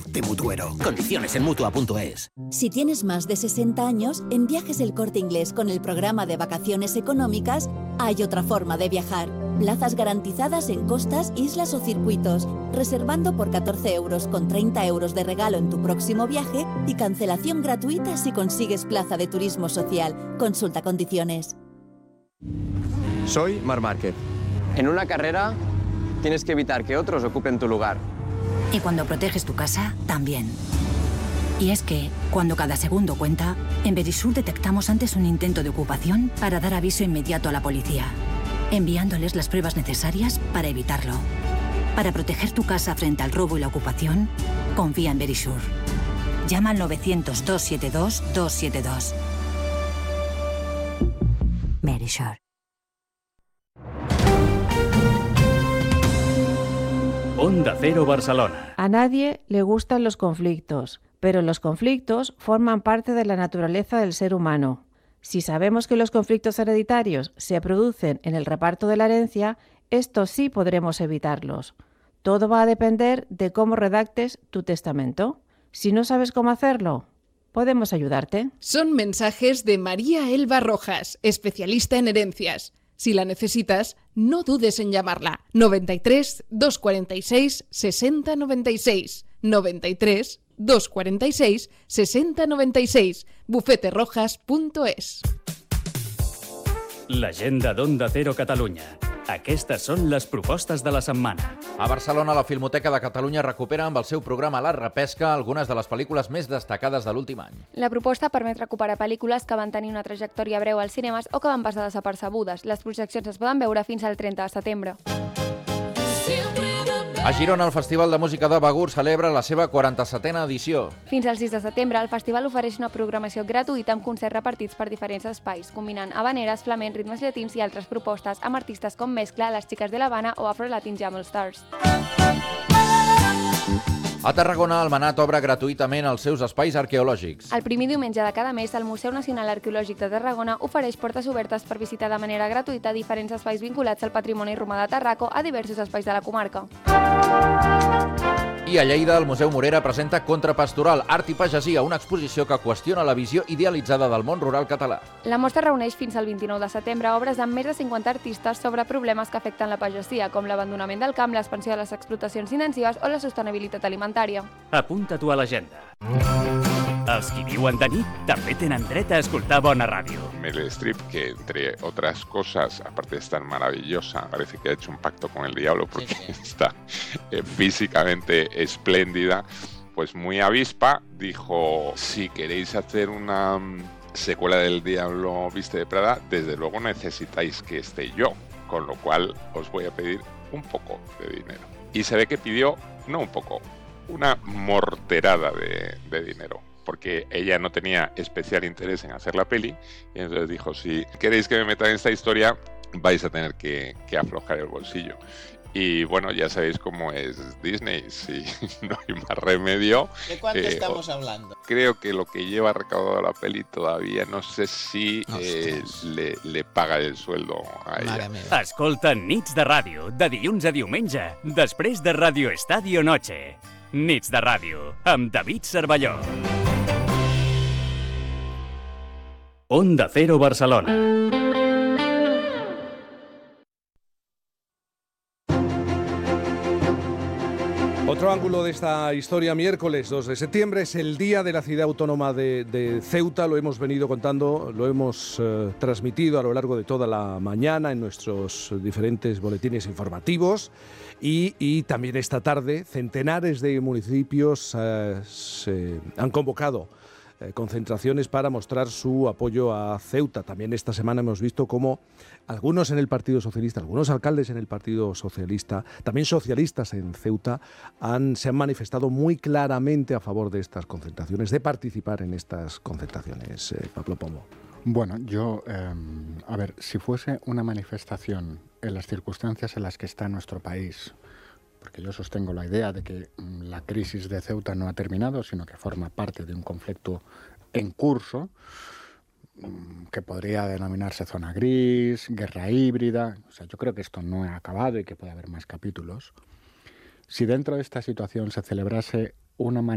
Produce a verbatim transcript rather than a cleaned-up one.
de Mutuero. Condiciones en Mutua punto es. Si tienes más de sesenta años, en Viajes El Corte Inglés con el programa de vacaciones económicas, hay otra forma de viajar. Plazas garantizadas en costas, islas o circuitos, reservando por catorce euros con treinta euros de regalo en tu próximo viaje y cancelación gratuita si consigues plaza de turismo social. Consulta condiciones. Soy Marc Márquez. En una carrera tienes que evitar que otros ocupen tu lugar. Y cuando proteges tu casa, también. Y es que, cuando cada segundo cuenta, en Verisur detectamos antes un intento de ocupación para dar aviso inmediato a la policía, enviándoles las pruebas necesarias para evitarlo. Para proteger tu casa frente al robo y la ocupación, confía en Verisur. Llama al novecientos, doscientos setenta y dos, doscientos setenta y dos. Verisur. Onda Cero Barcelona. A nadie le gustan los conflictos, pero los conflictos forman parte de la naturaleza del ser humano. Si sabemos que los conflictos hereditarios se producen en el reparto de la herencia, estos sí podremos evitarlos. Todo va a depender de cómo redactes tu testamento. Si no sabes cómo hacerlo, podemos ayudarte. Son mensajes de María Elba Rojas, especialista en herencias. Si la necesitas, no dudes en llamarla. noventa y tres, doscientos cuarenta y seis, sesenta noventa y seis. noventa y tres, doscientos cuarenta y seis, sesenta noventa y seis. bufete rojas punto es. L'agenda d'Onda Cero Catalunya. Aquestes són les propostes de la setmana. A Barcelona, la Filmoteca de Catalunya recupera amb el seu programa La Repesca algunes de les pel·lícules més destacades de l'últim any. La proposta permet recuperar pel·lícules que van tenir una trajectòria breu als cinemes o que van passar desapercebudes. Les projeccions es poden veure fins al trenta de setembre. A Girona, el Festival de Música de Begur celebra la seva quaranta-setena edició. Fins al sis de setembre, el festival ofereix una programació gratuïta amb concerts repartits per diferents espais, combinant habaneres, flamencs, ritmes llatins i altres propostes amb artistes com Mescla, Les Xiques de l'Havana o Afro Latin Jam All Stars. A Tarragona, el Manat obre gratuïtament els seus espais arqueològics. El primer diumenge de cada mes, el Museu Nacional Arqueològic de Tarragona ofereix portes obertes per visitar de manera gratuïta diferents espais vinculats al patrimoni romà de Tarraco a diversos espais de la comarca. I a Lleida, el Museu Morera presenta Contrapastoral, Art i Pagesia, una exposició que qüestiona la visió idealitzada del món rural català. La mostra reuneix fins al vint-i-nou de setembre obres amb més de cinquanta artistes sobre problemes que afecten la pagesia, com l'abandonament del camp, l'expansió de les explotacions intensives o la sostenibilitat alimentària. Apunta-t'ho a l'agenda. Els qui viuen de nit també tenen dret a escoltar bona ràdio. Meryl Streep, que entre otras cosas, aparte de estar maravillosa, parece que ha hecho un pacto con el diablo porque sí, sí. está eh, físicamente espléndida, pues muy avispa, dijo, si queréis hacer una secuela del Diablo Viste de Prada, desde luego necesitáis que esté yo, con lo cual os voy a pedir un poco de dinero. Y se ve que pidió, no un poco, una morterada de, de dinero, porque ella no tenía especial interés en hacer la peli, y entonces dijo, si queréis que me meta en esta historia, vais a tener que, que aflojar el bolsillo. Y bueno, ya sabéis cómo es Disney, si no hay más remedio. ¿De cuánto eh, estamos hablando? Creo que lo que lleva recaudado la peli todavía no sé si eh, le, le paga el sueldo a ella. Escolta Nits de Ràdio, de dilluns a diumenge, després de Radio Estadio Noche. Nits de Ràdio, amb David Cervelló. Onda Cero Barcelona. Otro ángulo de esta historia, miércoles dos de septiembre, es el Día de la Ciudad Autónoma de, de Ceuta. Lo hemos venido contando, lo hemos eh, transmitido a lo largo de toda la mañana en nuestros diferentes boletines informativos. Y, y también esta tarde, centenares de municipios eh, se han convocado eh, concentraciones para mostrar su apoyo a Ceuta. También esta semana hemos visto cómo algunos en el Partido Socialista, algunos alcaldes en el Partido Socialista, también socialistas en Ceuta, han, se han manifestado muy claramente a favor de estas concentraciones, de participar en estas concentraciones. Eh, Pablo Pombo. Bueno, yo, eh, a ver, si fuese una manifestación en las circunstancias en las que está nuestro país, porque yo sostengo la idea de que mm, la crisis de Ceuta no ha terminado, sino que forma parte de un conflicto en curso, mm, que podría denominarse zona gris, guerra híbrida. O sea, yo creo que esto no ha acabado y que puede haber más capítulos. Si dentro de esta situación se celebrase una manifestación